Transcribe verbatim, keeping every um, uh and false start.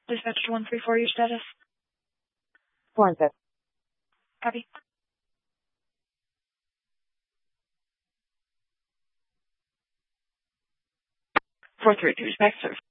Dispatch to one three four, your status? Four and fifth. Copy. four three two is back, sir.